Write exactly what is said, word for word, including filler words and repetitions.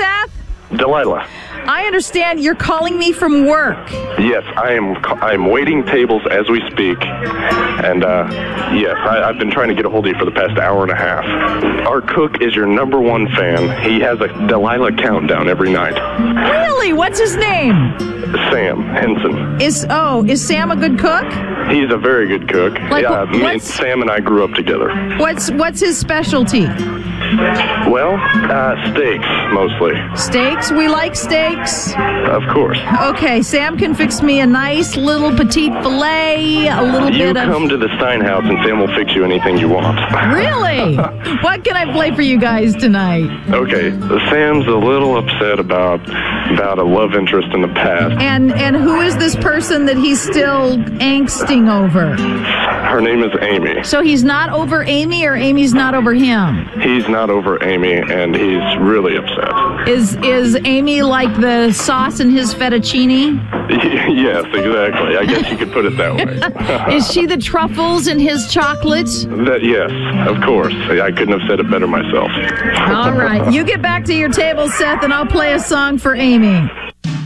Seth? Delilah. I understand you're calling me from work. Yes, I am I am waiting tables as we speak. And, uh, yes, I, I've been trying to get a hold of you for the past hour and a half. Our cook is your number one fan. He has a Delilah countdown every night. Really? What's his name? Sam Henson. Is Oh, is Sam a good cook? He's a very good cook. Like, yeah, me and what's- Sam and I grew up together. What's What's his specialty? Well, uh, steaks, mostly. Steaks? We like steaks. Of course. Okay, Sam can fix me a nice little petite filet, a little You bit of... come to the Stein house and Sam will fix you anything you want. Really? What can I play for you guys tonight? Okay, Sam's a little upset about about a love interest in the past. And and who is this person that he's still angsting over? Her name is Amy. So he's not over Amy, or Amy's not over him? He's not over Amy, and he's really upset. Is is Amy like the sauce in his fettuccine? Yes, exactly. I guess you could put it that way. Is she the truffles in his chocolate? That yes, of course. I couldn't have said it better myself. All right. You get back to your table, Seth, and I'll play a song for Amy.